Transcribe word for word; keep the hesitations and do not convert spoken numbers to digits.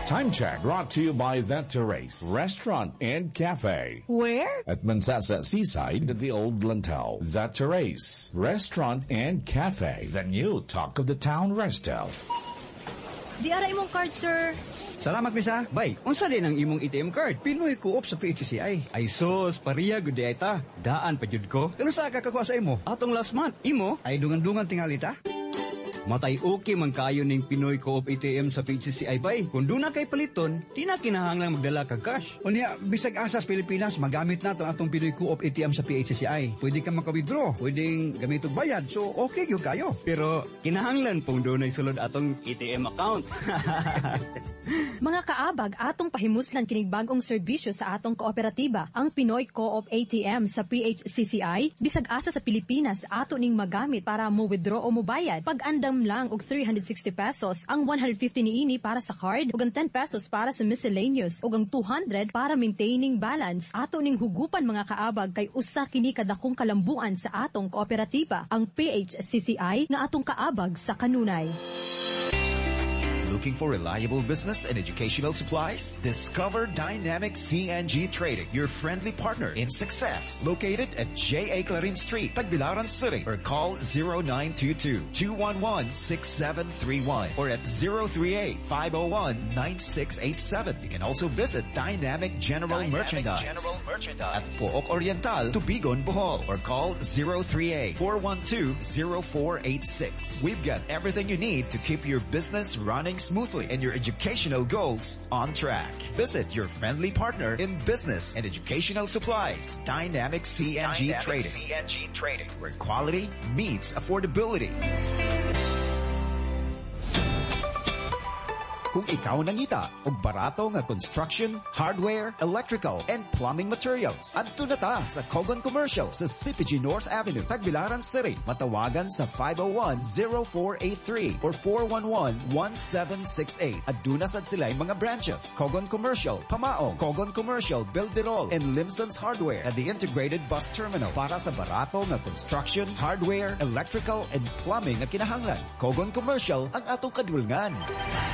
Time check brought to you by The Terrace Restaurant and Cafe. Where? At Mansasa Seaside at the Old Lantau. The Terrace Restaurant and Cafe. The new talk of the town resto. Di ara imong card, sir. Salamat, misa. Bay, unsa din ang imong A T M card? Pinoy Co-op sa P H C C I. Ay sus, pariya gud di ay ta. Daan pa jud ko. Kano sa kakakuha sa imo? Atong last month, imo? Ay dungan-dungan tingali ta? Matay okay man kayo ning Pinoy Co-op A T M sa P H C C I bay. Kung doon na kay paliton, di na kinahanglan magdala ka cash. O niya, bisag asas Pilipinas, magamit na itong atong Pinoy Co-op A T M sa P H C C I. Pwede ka maka-withdraw, pwedeng gamit og bayad. So, okay yun kayo. Pero, kinahanglan pong doon ay sulod atong A T M account. Mga kaabag, atong pahimuslan kining bagong serbisyo sa atong kooperatiba, ang Pinoy Co-op A T M sa P H C C I. Bisag asa sa Pilipinas, ato ning magamit para mo withdraw o mo bayad. Pag-andam lang og three hundred sixty pesos, ang one hundred fifty niini para sa card, ug ang ten pesos para sa miscellaneous, ug ang two hundred para maintaining balance. Ato ning hugupan mga kaabag kay usa kini kadakong kalambuan sa atong kooperatiba, ang P H C C I nga atong kaabag sa kanunay. Looking for reliable business and educational supplies? Discover Dynamic C N G Trading, your friendly partner in success. Located at J A Clarin Street, Tagbilaran City, or call zero nine two two, two one one, six seven three one or at zero three eight, five zero one, nine six eight seven. You can also visit Dynamic General Dynamic Merchandise, General Merchandise at Pook Oriental, Tubigon, Bohol, or call zero three eight, four one two, zero four eight six. We've got everything you need to keep your business running smoothly and your educational goals on track. Visit your friendly partner in business and educational supplies, Dynamic C N G Dynamic Trading. C N G Trading, where quality meets affordability. Kung ikaw nangita og barato nga construction, hardware, electrical, and plumbing materials, adto na ta sa Kogon Commercial sa C P G North Avenue, Tagbilaran City. Matawagan sa five oh one, zero four eight three or four one one, one seven six eight. Aduna sad sila mga branches: Kogon Commercial, Pamao, Kogon Commercial, Beldirol, and Limson's Hardware at the Integrated Bus Terminal para sa barato nga construction, hardware, electrical, and plumbing nga kinahanglan. Kogon Commercial ang atong kadulngan.